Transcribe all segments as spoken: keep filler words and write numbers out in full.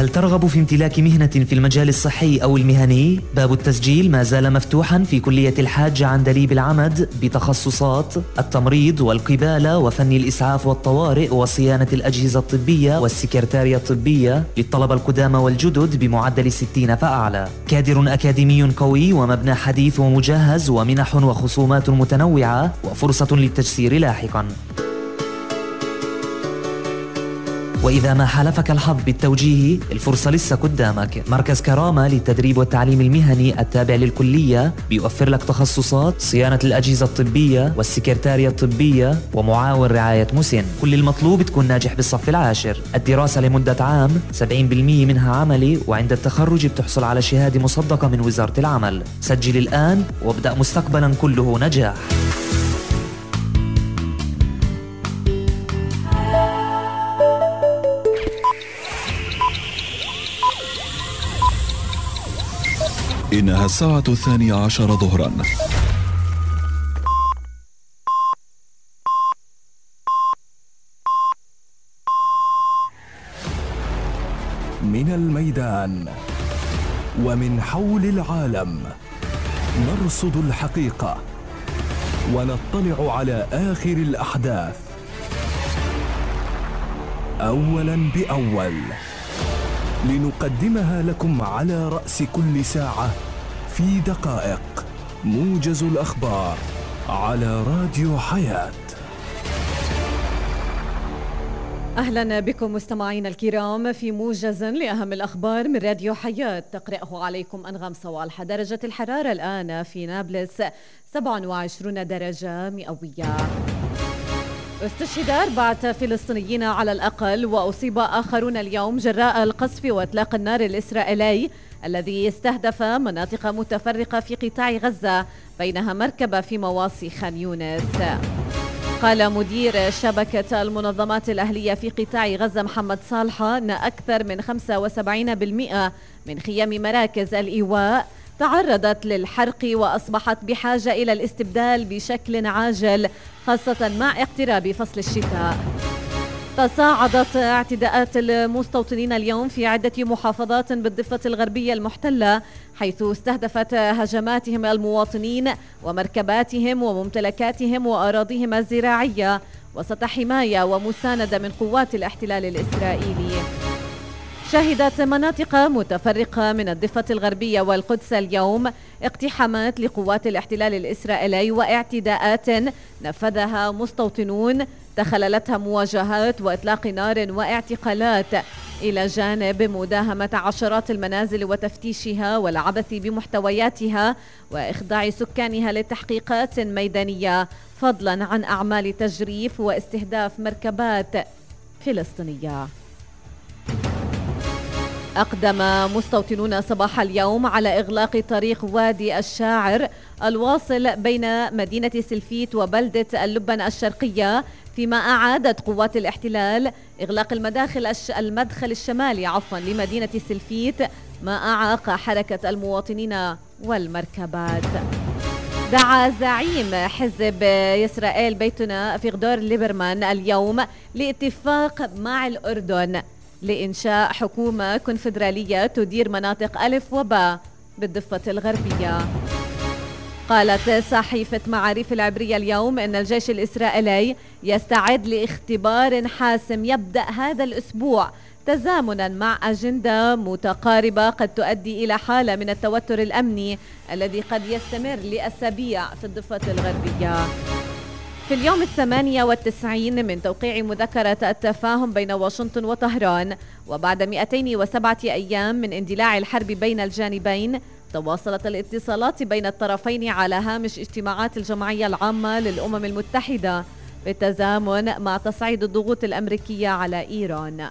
هل ترغب في امتلاك مهنة في المجال الصحي أو المهني؟ باب التسجيل ما زال مفتوحا في كلية الحاج عندليب العمد بتخصصات التمريض والقبالة وفن الإسعاف والطوارئ وصيانة الأجهزة الطبية والسكرتارية الطبية للطلبة القدامى والجدد بمعدل ستين فأعلى. كادر أكاديمي قوي ومبنى حديث ومجهز ومنح وخصومات متنوعة وفرصة للتجسير لاحقا. وإذا ما حالفك الحظ بالتوجيه الفرصة لسه قدامك. مركز كرامة للتدريب والتعليم المهني التابع للكلية بيوفر لك تخصصات صيانة الأجهزة الطبية والسكرتارية الطبية ومعاون رعاية مسن. كل المطلوب تكون ناجح بالصف العاشر. الدراسة لمدة عام، سبعين بالمئة منها عملي، وعند التخرج بتحصل على شهادة مصدقة من وزارة العمل. سجل الآن وابدأ مستقبلا كله نجاح. إنها الساعة الثانية عشر ظهرا. من الميدان ومن حول العالم نرصد الحقيقة ونطلع على آخر الأحداث أولا بأول، لنقدمها لكم على رأس كل ساعة في دقائق. موجز الأخبار على راديو حياة. أهلا بكم مستمعينا الكرام في موجز لأهم الأخبار من راديو حياة، تقرأه عليكم أنغام صوالح. درجة الحرارة الآن في نابلس سبعة وعشرين درجة مئوية. استشهد أربعة فلسطينيين على الأقل وأصيب آخرون اليوم جراء القصف وإطلاق النار الإسرائيلي الذي استهدف مناطق متفرقة في قطاع غزة بينها مركبة في مواصي خان يونس. قال مدير شبكة المنظمات الأهلية في قطاع غزة محمد صالحة أن أكثر من خمسة وسبعين بالمئة من خيام مراكز الإيواء تعرضت للحرق وأصبحت بحاجة إلى الاستبدال بشكل عاجل، خاصة مع اقتراب فصل الشتاء. تصاعدت اعتداءات المستوطنين اليوم في عدة محافظات بالضفة الغربية المحتلة، حيث استهدفت هجماتهم المواطنين ومركباتهم وممتلكاتهم وأراضيهم الزراعية وسط حماية ومساندة من قوات الاحتلال الإسرائيلي. شهدت مناطق متفرقة من الضفة الغربية والقدس اليوم اقتحامات لقوات الاحتلال الإسرائيلي واعتداءات نفذها مستوطنون تخللتها مواجهات وإطلاق نار واعتقالات، إلى جانب مداهمة عشرات المنازل وتفتيشها والعبث بمحتوياتها وإخضاع سكانها لتحقيقات ميدانية، فضلا عن أعمال تجريف واستهداف مركبات فلسطينية. أقدم مستوطنون صباح اليوم على إغلاق طريق وادي الشاعر الواصل بين مدينة سلفيت وبلدة اللبن الشرقية، فيما أعادت قوات الاحتلال إغلاق المداخل الش... المدخل الشمالي عفوا لمدينة سلفيت، ما أعاق حركة المواطنين والمركبات. دعا زعيم حزب إسرائيل بيتنا أفيغدور ليبرمان اليوم لاتفاق مع الأردن لإنشاء حكومة كونفدرالية تدير مناطق ألف وباء بالضفة الغربية. قالت صحيفة معاريف العبرية اليوم أن الجيش الإسرائيلي يستعد لاختبار حاسم يبدأ هذا الأسبوع، تزامنا مع أجندة متقاربة قد تؤدي إلى حالة من التوتر الأمني الذي قد يستمر لأسابيع في الضفة الغربية. في اليوم الثمانية والتسعين من توقيع مذكرة التفاهم بين واشنطن وطهران، وبعد مئتين وسبعة أيام من اندلاع الحرب بين الجانبين، تواصلت الاتصالات بين الطرفين على هامش اجتماعات الجمعية العامة للأمم المتحدة بالتزامن مع تصعيد الضغوط الأمريكية على إيران.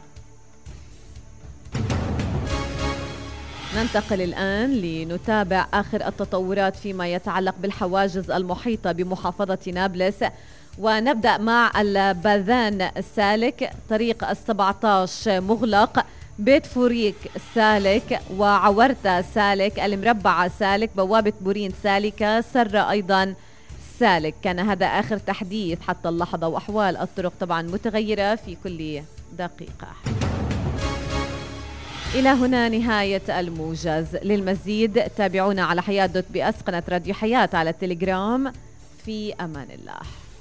ننتقل الآن لنتابع آخر التطورات فيما يتعلق بالحواجز المحيطة بمحافظة نابلس، ونبدأ مع الباذان السالك، طريق السبعة عشر مغلق، بيت فوريك سالك، وعورتا سالك، المربعة سالك، بوابة بورين سالكة، سرة أيضا سالك. كان هذا آخر تحديث حتى اللحظة، وأحوال الطرق طبعا متغيرة في كل دقيقة. إلى هنا نهاية الموجز. للمزيد تابعونا على حياة دوت بي اس قناة راديو حياة على التليجرام. في أمان الله.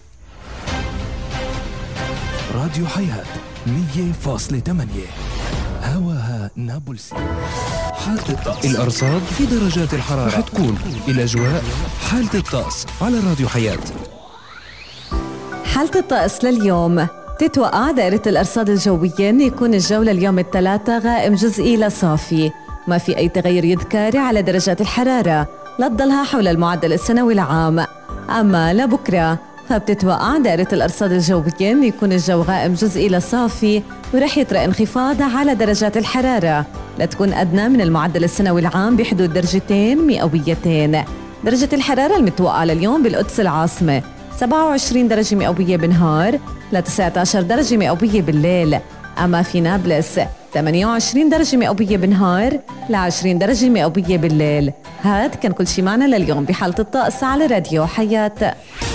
راديو حياة مية فاصلة ثمانية هواها نابلسي. حالة الطقس، الأرصاد في درجات الحرارة حتكون الأجواء. حالة الطقس على راديو حياة. حالة الطقس لليوم، تتوقع دائرة الأرصاد الجوية أن يكون الجو لليوم الثلاثاء غائم جزئي لصافي، ما في أي تغير يذكر على درجات الحرارة، لا تضلها حول المعدل السنوي العام. أما لبكرة فبتتوقع دائرة الأرصاد الجوية أن يكون الجو غائم جزئي لصافي، ورح يطرأ انخفاض على درجات الحرارة لتكون أدنى من المعدل السنوي العام بحدود درجتين مئويتين. درجة الحرارة المتوقعة لليوم بالقدس العاصمة سبعة وعشرين درجة مئوية بالنهار ل تسعة عشر درجة مئوية بالليل. أما في نابلس ثمانية وعشرين درجة مئوية بالنهار ل عشرين درجة مئوية بالليل. هاد كان كل شي معنا لليوم بحالة الطقس على راديو حياة.